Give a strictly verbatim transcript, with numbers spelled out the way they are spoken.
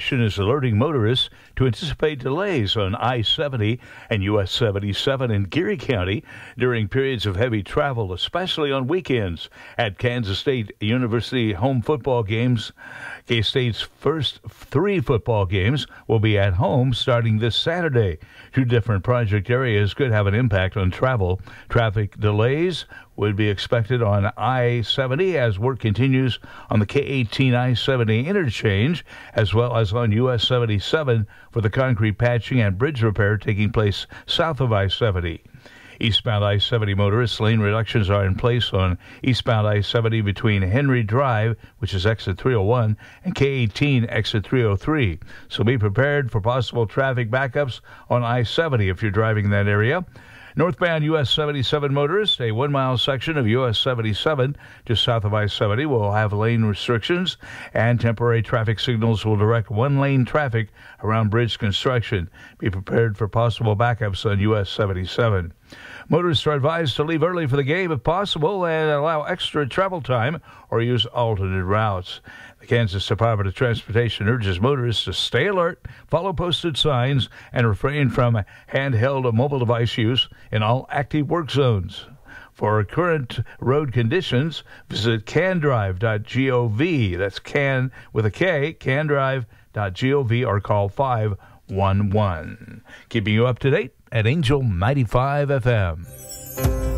Commission is alerting motorists to anticipate delays on I seventy and U S seventy-seven in Geary County during periods of heavy travel, especially on weekends. At Kansas State University home football games, K-State's first three football games will be at home starting this Saturday. Two different project areas could have an impact on travel. Traffic delays would be expected on I seventy as work continues on the K eighteen I seventy interchange, as well as on U S seventy-seven for the concrete patching and bridge repair taking place south of I seventy. Eastbound I seventy motorists, lane reductions are in place on eastbound I seventy between Henry Drive, which is exit three oh one, and K eighteen, exit three oh three. So be prepared for possible traffic backups on I seventy if you're driving in that area. Northbound U S seventy-seven motorists, a one-mile section of U S seventy-seven just south of I seventy will have lane restrictions, and temporary traffic signals will direct one-lane traffic around bridge construction. Be prepared for possible backups on U S seventy-seven. Motorists are advised to leave early for the game if possible and allow extra travel time or use alternate routes. The Kansas Department of Transportation urges motorists to stay alert, follow posted signs, and refrain from handheld mobile device use in all active work zones. For current road conditions, visit can drive dot gov. That's can with a K, can drive dot gov, or call five one one. Keeping you up to date at Angel ninety-five F M.